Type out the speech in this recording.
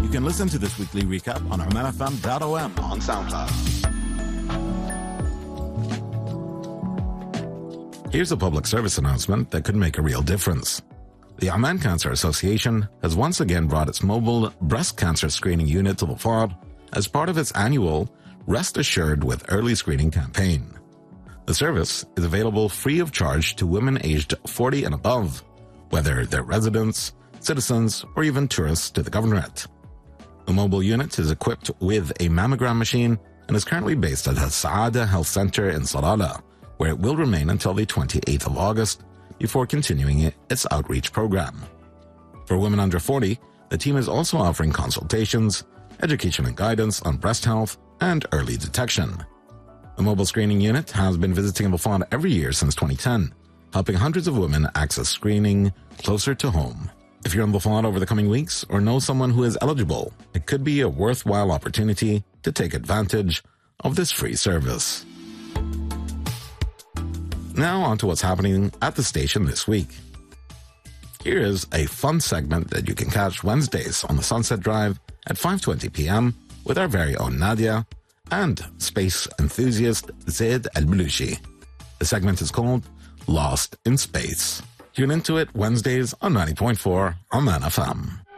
You can listen to this weekly recap on omanfm.om on SoundCloud. Here's a public service announcement that could make a real difference. The Oman Cancer Association has once again brought its mobile breast cancer screening unit to the Fard as part of its annual Rest Assured with Early Screening campaign. The service is available free of charge to women aged 40 and above, whether they're residents, citizens, or even tourists to the governorate. The mobile unit is equipped with a mammogram machine and is currently based at the Saada Health Center in Salalah, where it will remain until the 28th of August before continuing its outreach program. For women under 40, the team is also offering consultations, education and guidance on breast health, and early detection. The mobile screening unit has been visiting the Fard every year since 2010, helping hundreds of women access screening closer to home. If you're in the Fard over the coming weeks or know someone who is eligible, it could be a worthwhile opportunity to take advantage of this free service. Now on to what's happening at the station this week. Here is a fun segment that you can catch Wednesdays on the Sunset Drive at 5:20 p.m. with our very own Nadia and space enthusiast Zaid Al-Belushi. The segment is called Lost in Space. Tune into it Wednesdays on 90.4 Oman FM.